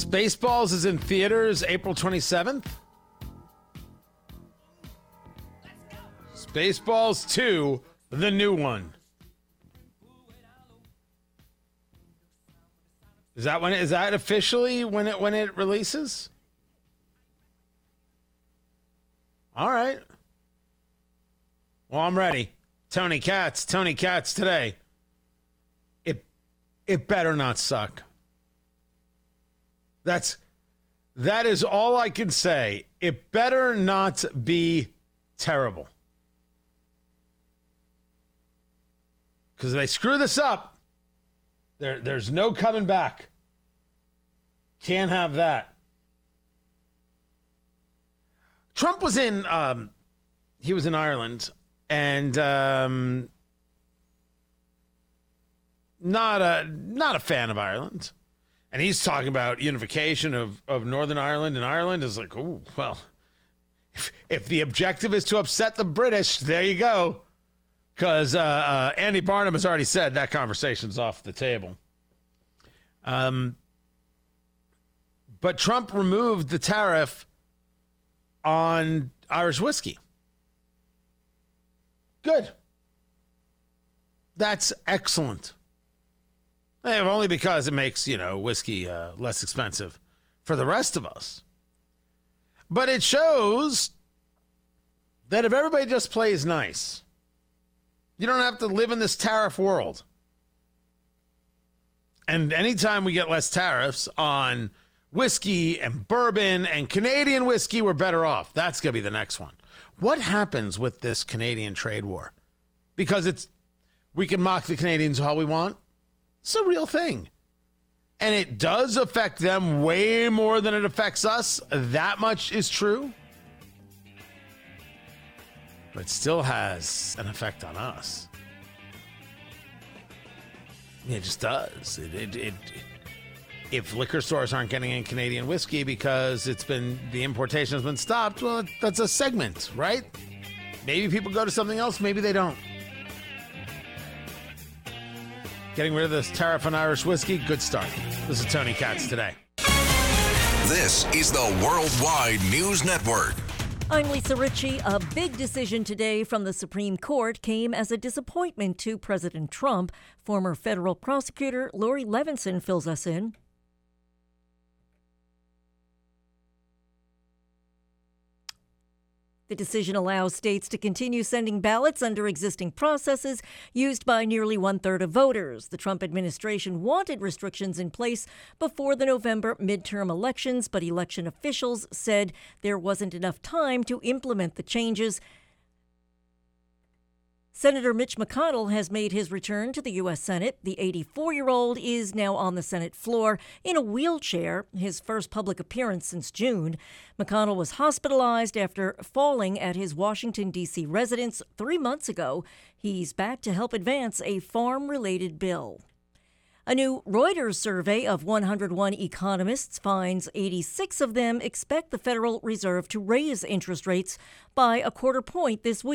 Spaceballs is in theaters April 27th. Spaceballs 2, the new one. Is that officially when it releases? All right. Well, I'm ready. Tony Katz today. It better not suck. That is all I can say. It better not be terrible. Because if they screw this up, there's no coming back. Can't have that. Trump was in Ireland, and not a fan of Ireland. And he's talking about unification of Northern Ireland, and Ireland is like, oh, well, if the objective is to upset the British, there you go. Because Andy Barnum has already said that conversation's off the table. But Trump removed the tariff on Irish whiskey. Good. That's excellent. Only because it makes, whiskey less expensive for the rest of us. But it shows that if everybody just plays nice, you don't have to live in this tariff world. And anytime we get less tariffs on whiskey and bourbon and Canadian whiskey, we're better off. That's going to be the next one. What happens with this Canadian trade war? Because we can mock the Canadians all we want. It's a real thing. And it does affect them way more than it affects us. That much is true. But it still has an effect on us. It just does. If liquor stores aren't getting in Canadian whiskey because the importation has been stopped, well, that's a segment, right? Maybe people go to something else, maybe they don't. Getting rid of this tariff on Irish whiskey, good start. This is Tony Katz today. This is the Worldwide News Network. I'm Lisa Ritchie. A big decision today from the Supreme Court came as a disappointment to President Trump. Former federal prosecutor Lori Levinson fills us in. The decision allows states to continue sending ballots under existing processes used by nearly one-third of voters. The Trump administration wanted restrictions in place before the November midterm elections, but election officials said there wasn't enough time to implement the changes. Senator Mitch McConnell has made his return to the U.S. Senate. The 84-year-old is now on the Senate floor in a wheelchair, his first public appearance since June. McConnell was hospitalized after falling at his Washington, D.C. residence 3 months ago. He's back to help advance a farm-related bill. A new Reuters survey of 101 economists finds 86 of them expect the Federal Reserve to raise interest rates by a quarter point this week.